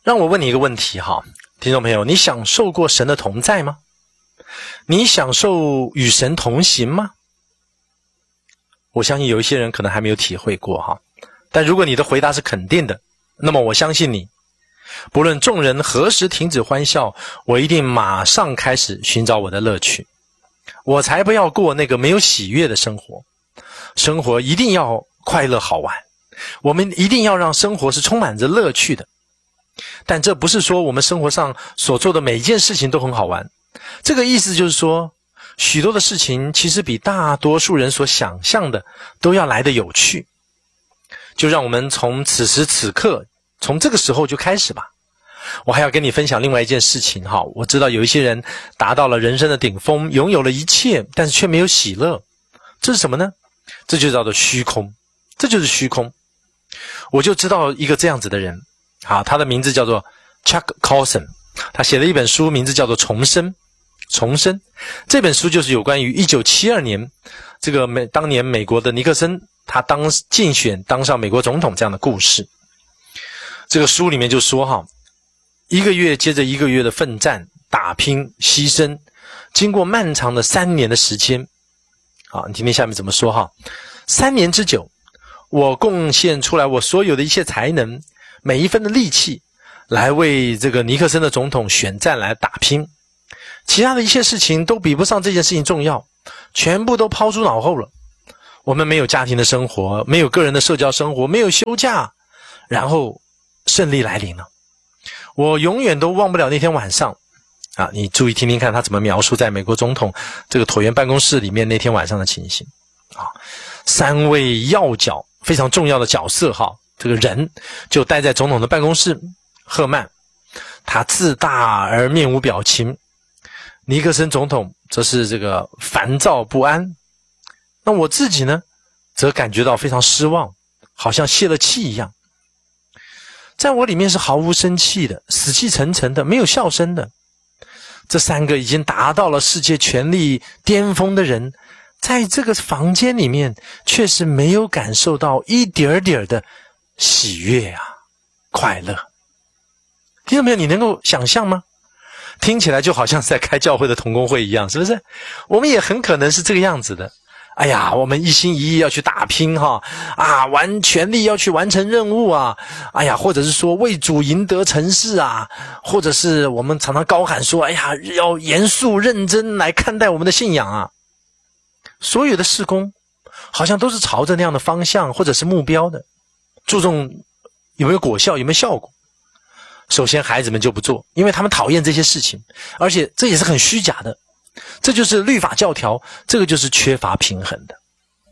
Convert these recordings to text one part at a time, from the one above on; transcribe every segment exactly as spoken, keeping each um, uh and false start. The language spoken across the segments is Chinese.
让我问你一个问题哈，听众朋友，你享受过神的同在吗？你享受与神同行吗？我相信有一些人可能还没有体会过哈，但如果你的回答是肯定的，那么我相信你，不论众人何时停止欢笑，我一定马上开始寻找我的乐趣。我才不要过那个没有喜悦的生活，生活一定要快乐好玩，我们一定要让生活是充满着乐趣的。但这不是说我们生活上所做的每一件事情都很好玩，这个意思就是说，许多的事情其实比大多数人所想象的都要来得有趣。就让我们从此时此刻，从这个时候就开始吧。我还要跟你分享另外一件事情哈，我知道有一些人达到了人生的顶峰，拥有了一切，但是却没有喜乐。这是什么呢？这就叫做虚空，这就是虚空。我就知道一个这样子的人，好，他的名字叫做 Chuck Colson， 他写了一本书，名字叫做重生。重生这本书就是有关于一九七二年这个美当年美国的尼克森他当竞选当上美国总统这样的故事。这个书里面就说哈，一个月接着一个月的奋战、打拼、牺牲，经过漫长的三年的时间，好，你听听下面怎么说哈。三年之久，我贡献出来我所有的一切才能，每一分的力气，来为这个尼克森的总统选战来打拼。其他的一切事情都比不上这件事情重要，全部都抛诸脑后了。我们没有家庭的生活，没有个人的社交生活，没有休假，然后胜利来临了。我永远都忘不了那天晚上啊！你注意听听看他怎么描述在美国总统这个椭圆办公室里面那天晚上的情形啊！三位要角非常重要的角色哈，这个人就待在总统的办公室。赫曼他自大而面无表情，尼克森总统则是这个烦躁不安。那我自己呢，则感觉到非常失望，好像泄了气一样。在我里面是毫无生气的，死气沉沉的，没有笑声的。这三个已经达到了世界权力巅峰的人，在这个房间里面却是没有感受到一点点的喜悦啊，快乐。听到没有？你能够想象吗？听起来就好像是在开教会的同工会一样，是不是？我们也很可能是这个样子的。哎呀，我们一心一意要去打拼哈，啊，完全力要去完成任务啊，哎呀，或者是说为主赢得成事啊，或者是我们常常高喊说，哎呀，要严肃认真来看待我们的信仰啊。所有的事工好像都是朝着那样的方向或者是目标的，注重有没有果效，有没有效果。首先孩子们就不做，因为他们讨厌这些事情，而且这也是很虚假的。这就是律法教条，这个就是缺乏平衡的。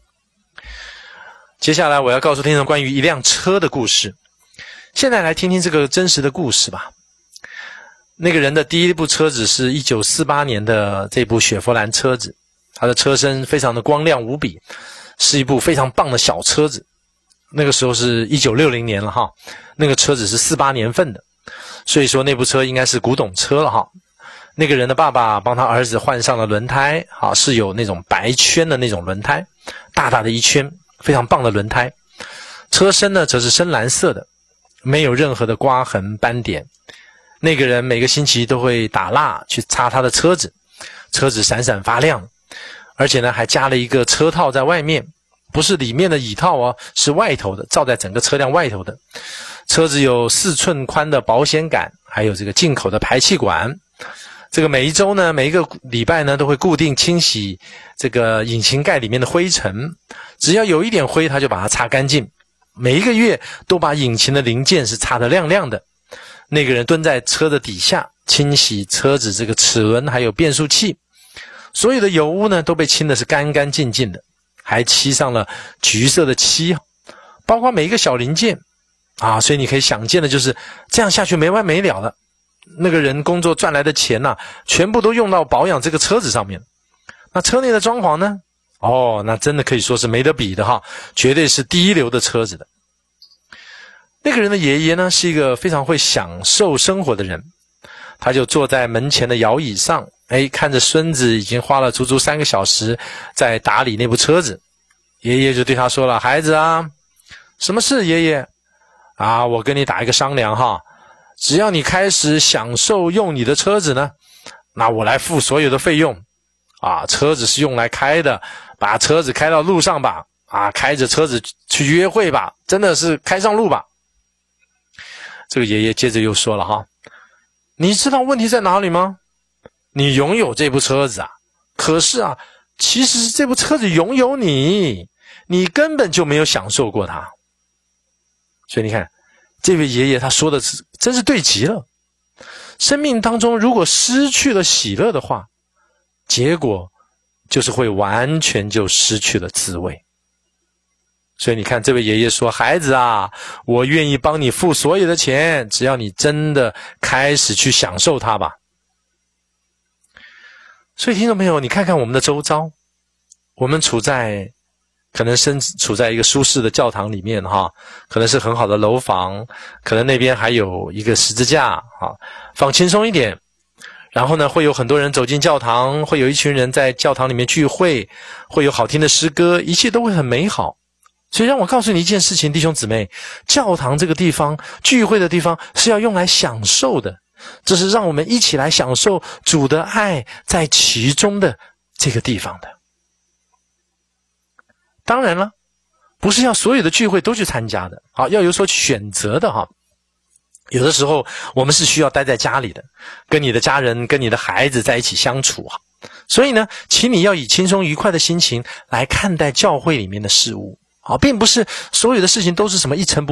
接下来我要告诉听众关于一辆车的故事。现在来听听这个真实的故事吧。那个人的第一部车子是一九四八年的这部雪佛兰车子，它的车身非常的光亮无比，是一部非常棒的小车子。那个时候是一九六零年了哈，那个车子是四八年份的，所以说那部车应该是古董车了哈。那个人的爸爸帮他儿子换上了轮胎，好，是有那种白圈的那种轮胎，大大的一圈，非常棒的轮胎。车身呢则是深蓝色的，没有任何的刮痕斑点。那个人每个星期都会打蜡去擦他的车子，车子闪闪发亮，而且呢还加了一个车套在外面，不是里面的椅套哦，是外头的，罩在整个车辆外头的。车子有四寸宽的保险杆，还有这个进口的排气管。这个每一周呢，每一个礼拜呢，都会固定清洗这个引擎盖里面的灰尘，只要有一点灰，他就把它擦干净。每一个月都把引擎的零件是擦得亮亮的。那个人蹲在车的底下清洗车子这个齿轮还有变速器，所有的油污呢都被清的是干干净净的，还漆上了橘色的漆，包括每一个小零件啊，所以你可以想见的就是这样下去没完没了了。那个人工作赚来的钱啊，全部都用到保养这个车子上面。那车内的装潢呢？哦，那真的可以说是没得比的哈，绝对是第一流的车子的。那个人的爷爷呢，是一个非常会享受生活的人，他就坐在门前的摇椅上，哎，看着孙子已经花了足足三个小时在打理那部车子。爷爷就对他说了：“孩子啊，什么事？爷爷啊，我跟你打一个商量哈。 只要你开始享受用你的车子呢，那我来付所有的费用啊，车子是用来开的，把车子开到路上吧，啊，开着车子去约会吧，真的是开上路吧。这个爷爷接着又说了哈，你知道问题在哪里吗？你拥有这部车子啊，可是啊，其实这部车子拥有你，你根本就没有享受过它。所以你看，这位爷爷他说的是真是对极了。生命当中如果失去了喜乐的话，结果就是会完全就失去了滋味。所以你看，这位爷爷说，孩子啊，我愿意帮你付所有的钱，只要你真的开始去享受它吧。所以听众朋友，你看看我们的周遭，我们处在可能身处在一个舒适的教堂里面哈，可能是很好的楼房，可能那边还有一个十字架啊，放轻松一点。然后呢，会有很多人走进教堂，会有一群人在教堂里面聚会，会有好听的诗歌，一切都会很美好。所以让我告诉你一件事情，弟兄姊妹，教堂这个地方，聚会的地方是要用来享受的，这是让我们一起来享受主的爱在其中的这个地方的。当然了，不是要所有的聚会都去参加的，好，要有所选择的哈。有的时候我们是需要待在家里的，跟你的家人跟你的孩子在一起相处啊。所以呢，请你要以轻松愉快的心情来看待教会里面的事物啊，并不是所有的事情都是什么一成不